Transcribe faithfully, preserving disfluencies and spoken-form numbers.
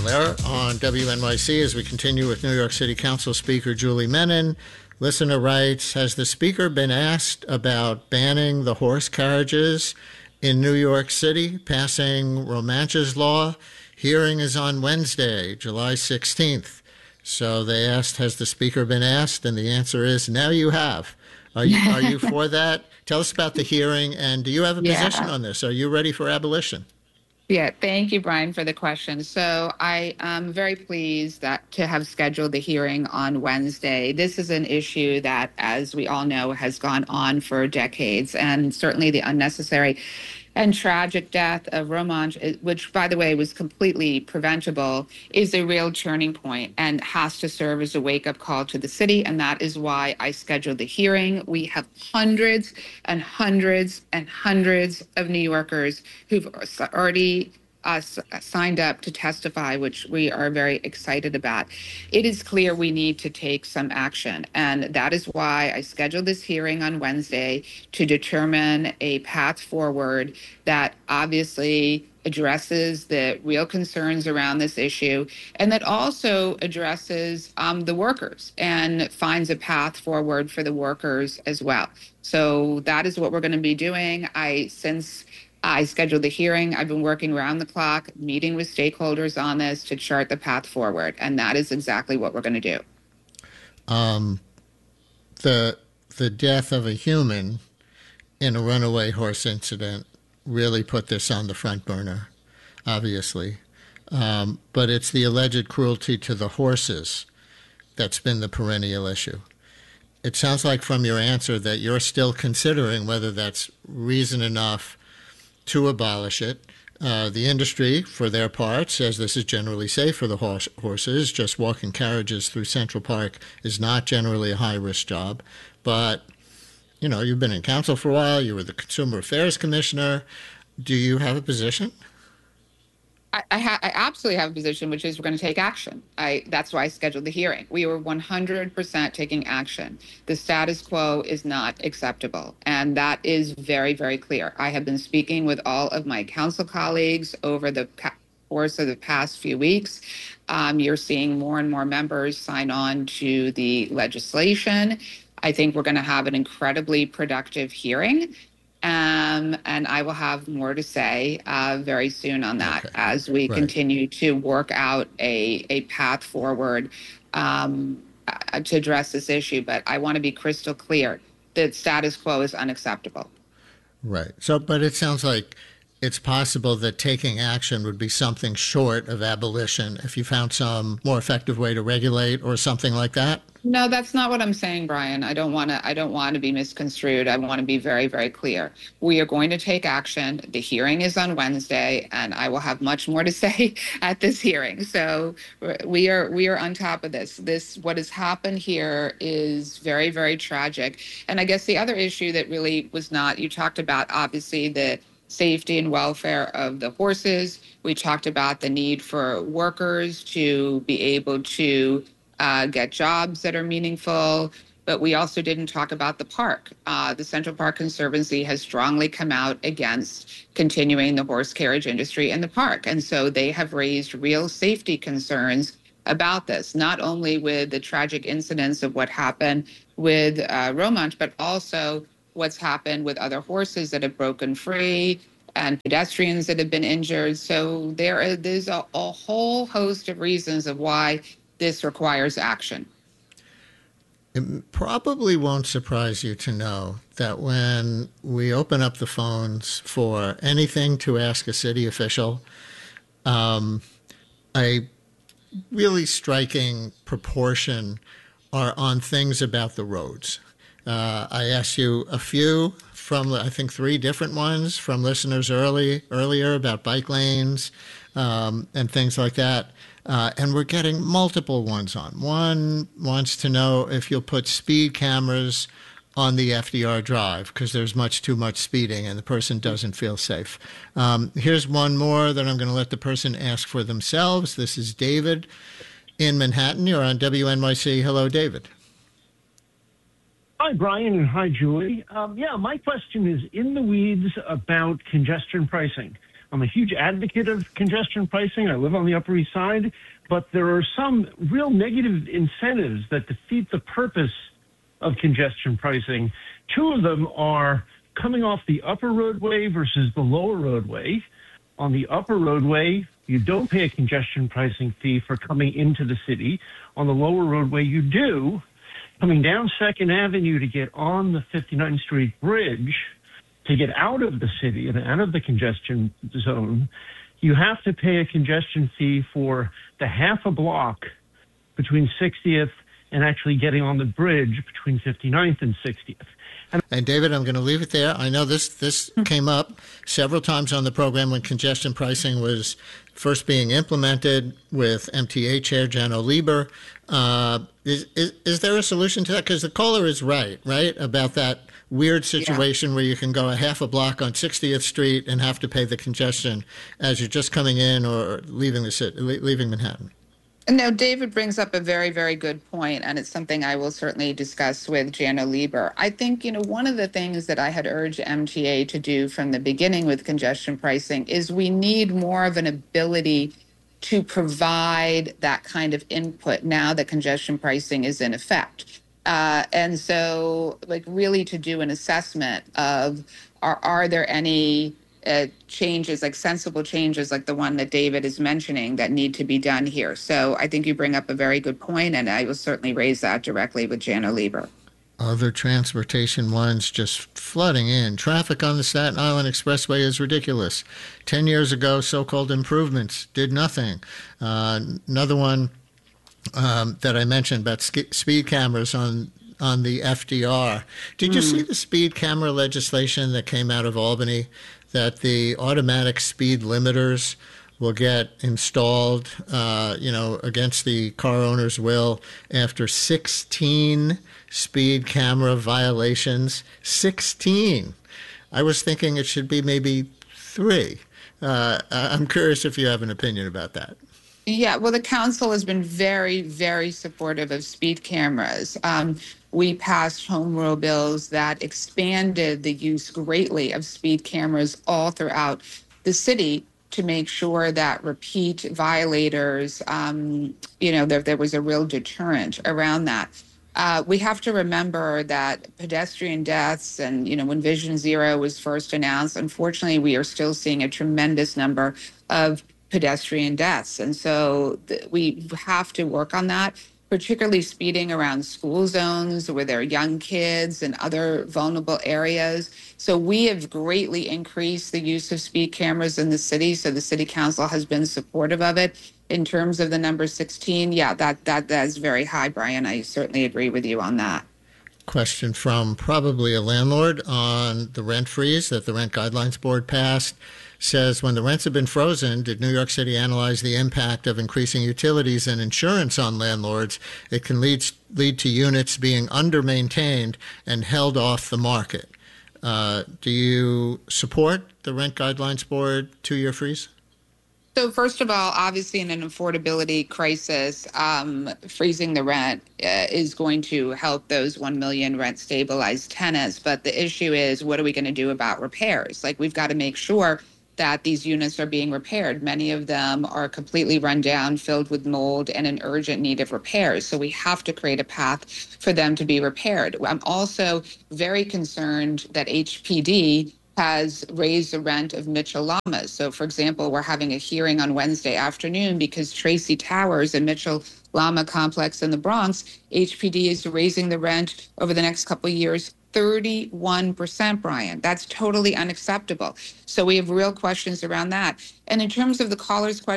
there on W N Y C as we continue with New York City Council Speaker Julie Menin. Listener writes, has the Speaker been asked about banning the horse carriages in New York City, passing Romanch's law? Hearing is on Wednesday, July sixteenth. So they asked, has the Speaker been asked? And the answer is, now you have. Are you, are you for that? Tell us about the hearing, and do you have a Yeah. position on this? Are you ready for abolition? Yeah, thank you, Brian, for the question. So I am very pleased that to have scheduled the hearing on Wednesday. This is an issue that, as we all know, has gone on for decades, and certainly the unnecessary and tragic death of Romanch, which, by the way, was completely preventable, is a real turning point and has to serve as a wake-up call to the city, and that is why I scheduled the hearing. We have hundreds and hundreds and hundreds of New Yorkers who've already uh, signed up to testify, which we are very excited about. It is clear we need to take some action, and that is why I scheduled this hearing on Wednesday to determine a path forward that obviously addresses the real concerns around this issue, and that also addresses um, the workers and finds a path forward for the workers as well. So that is what we're going to be doing. I, since I scheduled the hearing, I've been working around the clock, meeting with stakeholders on this to chart the path forward, and that is exactly what we're going to do. Um, the the death of a human in a runaway horse incident really put this on the front burner, obviously. Um, but it's the alleged cruelty to the horses that's been the perennial issue. It sounds like from your answer that you're still considering whether that's reason enough to abolish it. Uh, the industry, for their part, says this is generally safe for the horse, horses. Just walking carriages through Central Park is not generally a high-risk job. But, you know, you've been in council for a while. You were the Consumer Affairs Commissioner. Do you have a position? I, I, ha- I absolutely have a position, which is we're going to take action. I, that's why I scheduled the hearing. We were one hundred percent taking action. The status quo is not acceptable, and that is very, very clear. I have been speaking with all of my council colleagues over the pa- course of the past few weeks. Um, you're seeing more and more members sign on to the legislation. I think we're going to have an incredibly productive hearing. Um, and I will have more to say uh, very soon on that Okay. as we Right. continue to work out a, a path forward um, uh, to address this issue. But I want to be crystal clear that status quo is unacceptable. Right. So, but it sounds like it's possible that taking action would be something short of abolition if you found some more effective way to regulate or something like that. No, that's not what I'm saying, Brian. I don't want to. I don't want to be misconstrued. I want to be very, very clear. We are going to take action. The hearing is on Wednesday, and I will have much more to say at this hearing. So we are we are on top of this. This what has happened here is very, very tragic. And I guess the other issue that really was not you talked about obviously the safety and welfare of the horses. We talked about the need for workers to be able to Uh, get jobs that are meaningful, but we also didn't talk about the park. Uh, the Central Park Conservancy has strongly come out against continuing the horse carriage industry in the park. And so they have raised real safety concerns about this, not only with the tragic incidents of what happened with uh, Romanch, but also what's happened with other horses that have broken free and pedestrians that have been injured. So there is there's a, a whole host of reasons of why this requires action. It probably won't surprise you to know that when we open up the phones for anything to ask a city official, um, a really striking proportion are on things about the roads. Uh, I asked you a few from, I think, three different ones from listeners early earlier about bike lanes um, and things like that. Uh, and we're getting multiple ones on. One wants to know if you'll put speed cameras on the F D R drive because there's much too much speeding and the person doesn't feel safe. Um, here's one more that I'm going to let the person ask for themselves. This is David in Manhattan. You're on W N Y C. Hello, David. Hi, Brian, and hi, Julie. Um, yeah, my question is in the weeds about congestion pricing. I'm a huge advocate of congestion pricing. I live on the Upper East Side, but there are some real negative incentives that defeat the purpose of congestion pricing. Two of them are coming off the upper roadway versus the lower roadway. On the upper roadway, you don't pay a congestion pricing fee for coming into the city. On the lower roadway, you do. Coming down Second Avenue to get on the fifty-ninth Street Bridge, to get out of the city and out of the congestion zone, you have to pay a congestion fee for the half a block between sixtieth and actually getting on the bridge between fifty-ninth and sixtieth. And, and David, I'm going to leave it there. I know this this came up several times on the program when congestion pricing was first being implemented with M T A Chair Janno Lieber. Uh, is, is, is there a solution to that? Because the caller is right, right, about that weird situation yeah. where you can go a half a block on sixtieth Street and have to pay the congestion as you're just coming in or leaving the city, leaving Manhattan. No, David brings up a very, very good point, and it's something I will certainly discuss with Janno Lieber. I think, you know, one of the things that I had urged M T A to do from the beginning with congestion pricing is we need more of an ability to provide that kind of input now that congestion pricing is in effect. Uh, and so, like, really to do an assessment of are, are there any Uh, changes, like sensible changes like the one that David is mentioning that need to be done here. So I think you bring up a very good point, and I will certainly raise that directly with Janno Lieber. Other transportation ones just flooding in. Traffic on the Staten Island Expressway is ridiculous. Ten years ago, so-called improvements did nothing. Uh, another one um, that I mentioned about sk- speed cameras on on the F D R. Did you mm. see the speed camera legislation that came out of Albany? That the automatic speed limiters will get installed, uh, you know, against the car owner's will after sixteen speed camera violations. sixteen. I was thinking it should be maybe three. Uh, I'm curious if you have an opinion about that. Yeah, well, the council has been very, very supportive of speed cameras. Um, we passed home rule bills that expanded the use greatly of speed cameras all throughout the city to make sure that repeat violators, um, you know, there, there was a real deterrent around that. Uh, we have to remember that pedestrian deaths and, you know, when Vision Zero was first announced, unfortunately, we are still seeing a tremendous number of pedestrian deaths. And so th- we have to work on that, particularly speeding around school zones where there are young kids and other vulnerable areas. So we have greatly increased the use of speed cameras in the city. So the city council has been supportive of it. In terms of the number sixteen, yeah, that, that, that is very high, Brian. I certainly agree with you on that. Question from probably a landlord on the rent freeze that the Rent Guidelines Board passed. Says, when the rents have been frozen, did New York City analyze the impact of increasing utilities and insurance on landlords? It can lead, lead to units being under-maintained and held off the market. Uh, do you support the Rent Guidelines Board two-year freeze? So first of all, obviously in an affordability crisis, um, freezing the rent uh, is going to help those one million rent stabilized tenants. But the issue is, what are we going to do about repairs? Like, we've got to make sure that these units are being repaired. Many of them are completely run down, filled with mold, and in urgent need of repairs. So we have to create a path for them to be repaired. I'm also very concerned that H P D has raised the rent of Mitchell Llamas. So, for example, we're having a hearing on Wednesday afternoon because Tracy Towers and Mitchell Llama Complex in the Bronx, H P D is raising the rent over the next couple of years thirty-one percent, Brian. That's totally unacceptable. So we have real questions around that. And in terms of the caller's question,